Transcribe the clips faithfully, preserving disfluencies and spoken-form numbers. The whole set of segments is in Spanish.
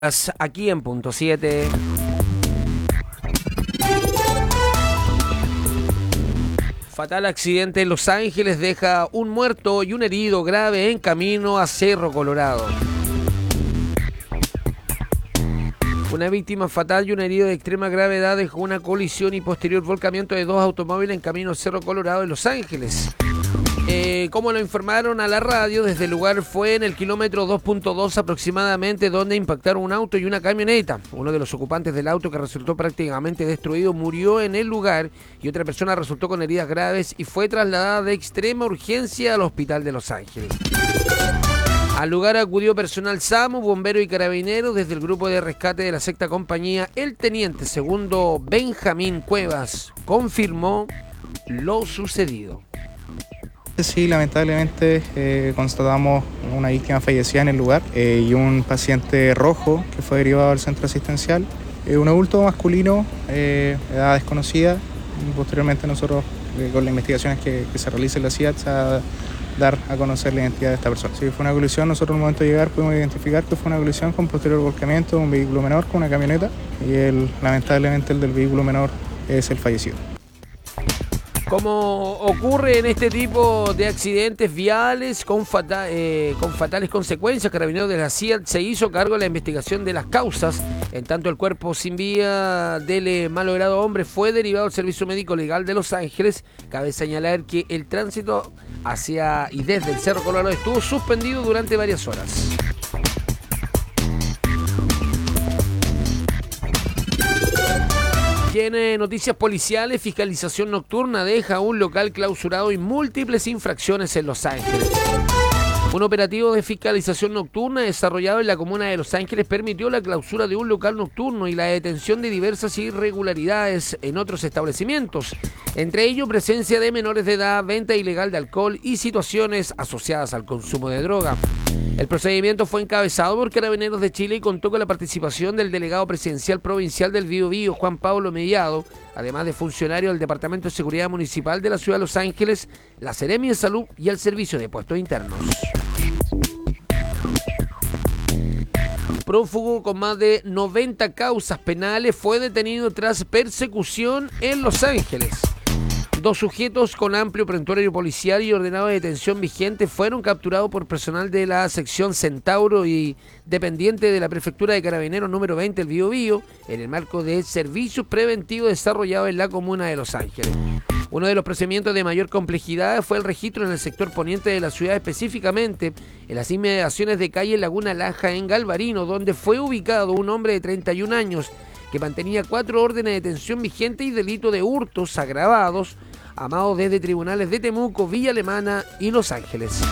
Aquí en Punto siete. Fatal accidente en Los Ángeles deja un muerto y un herido grave en camino a Cerro Colorado. Una víctima fatal y un herido de extrema gravedad dejó una colisión y posterior volcamiento de dos automóviles en camino a Cerro Colorado en Los Ángeles. Eh, como lo informaron a la radio, desde el lugar fue en el kilómetro dos punto dos aproximadamente, donde impactaron un auto y una camioneta. Uno de los ocupantes del auto, que resultó prácticamente destruido, murió en el lugar y otra persona resultó con heridas graves y fue trasladada de extrema urgencia al hospital de Los Ángeles. Al lugar acudió personal SAMU, bombero y carabineros desde el grupo de rescate de la sexta compañía. El teniente segundo Benjamín Cuevas confirmó lo sucedido. Sí, lamentablemente eh, constatamos una víctima fallecida en el lugar eh, y un paciente rojo que fue derivado al centro asistencial. Eh, un adulto masculino, eh, edad desconocida. Posteriormente nosotros, eh, con las investigaciones que, que se realicen en la C I A T, se va a dar a conocer la identidad de esta persona. Si fue una colisión, nosotros al momento de llegar pudimos identificar que fue una colisión con posterior volcamiento de un vehículo menor con una camioneta y el, lamentablemente el del vehículo menor es el fallecido. Como ocurre en este tipo de accidentes viales con, fata, eh, con fatales consecuencias, Carabineros de la C I A T se hizo cargo de la investigación de las causas. En tanto, el cuerpo sin vida del malogrado hombre fue derivado al Servicio Médico Legal de Los Ángeles. Cabe señalar que el tránsito hacia y desde el Cerro Colorado estuvo suspendido durante varias horas. Tiene noticias policiales. Fiscalización nocturna deja un local clausurado y múltiples infracciones en Los Ángeles. Un operativo de fiscalización nocturna desarrollado en la comuna de Los Ángeles permitió la clausura de un local nocturno y la detención de diversas irregularidades en otros establecimientos, entre ellos presencia de menores de edad, venta ilegal de alcohol y situaciones asociadas al consumo de droga. El procedimiento fue encabezado por Carabineros de Chile y contó con la participación del delegado presidencial provincial del Biobío, Juan Pablo Mellado, además de funcionarios del Departamento de Seguridad Municipal de la Ciudad de Los Ángeles, la Seremi de Salud y el Servicio de Puestos Internos. Prófugo con más de noventa causas penales fue detenido tras persecución en Los Ángeles. Dos sujetos con amplio prontuario policial y ordenado de detención vigente fueron capturados por personal de la sección Centauro y dependiente de la Prefectura de Carabineros número veinte, el Biobío, en el marco de servicios preventivos desarrollados en la comuna de Los Ángeles. Uno de los procedimientos de mayor complejidad fue el registro en el sector poniente de la ciudad, específicamente en las inmediaciones de calle Laguna Laja en Galvarino, donde fue ubicado un hombre de treinta y un años que mantenía cuatro órdenes de detención vigentes y delito de hurtos agravados, amados desde tribunales de Temuco, Villa Alemana y Los Ángeles.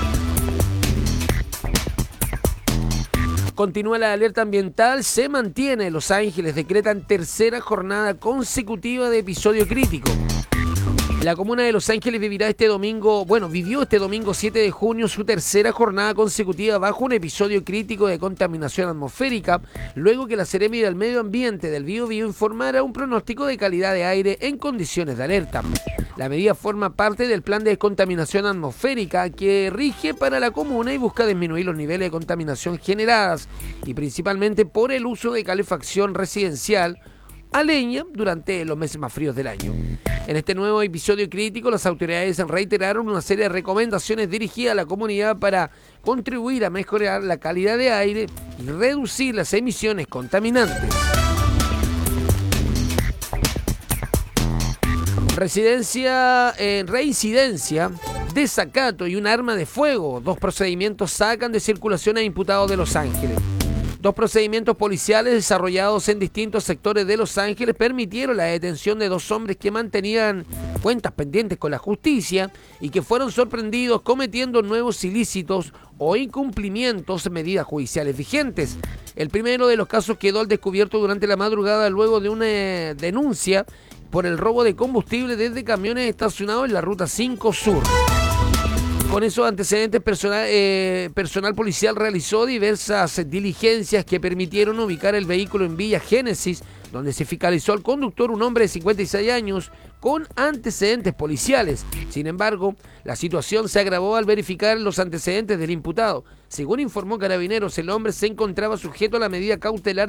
Continúa la alerta ambiental, se mantiene. Los Ángeles decretan tercera jornada consecutiva de episodio crítico. La comuna de Los Ángeles vivirá este domingo, bueno, vivió este domingo siete de junio su tercera jornada consecutiva bajo un episodio crítico de contaminación atmosférica, luego que la Seremi del Medio Ambiente del Biobío informara un pronóstico de calidad de aire en condiciones de alerta. La medida forma parte del plan de descontaminación atmosférica que rige para la comuna y busca disminuir los niveles de contaminación generadas y principalmente por el uso de calefacción residencial a leña durante los meses más fríos del año. En este nuevo episodio crítico, las autoridades reiteraron una serie de recomendaciones dirigidas a la comunidad para contribuir a mejorar la calidad de aire y reducir las emisiones contaminantes. Residencia, eh, reincidencia, desacato y un arma de fuego. Dos procedimientos sacan de circulación a imputados de Los Ángeles. Dos procedimientos policiales desarrollados en distintos sectores de Los Ángeles permitieron la detención de dos hombres que mantenían cuentas pendientes con la justicia y que fueron sorprendidos cometiendo nuevos ilícitos o incumplimientos de medidas judiciales vigentes. El primero de los casos quedó al descubierto durante la madrugada luego de una denuncia por el robo de combustible desde camiones estacionados en la Ruta cinco Sur. Con esos antecedentes, personal, eh, personal policial realizó diversas diligencias que permitieron ubicar el vehículo en Villa Génesis, donde se fiscalizó al conductor, un hombre de cincuenta y seis años, con antecedentes policiales. Sin embargo, la situación se agravó al verificar los antecedentes del imputado. Según informó Carabineros, el hombre se encontraba sujeto a la medida cautelar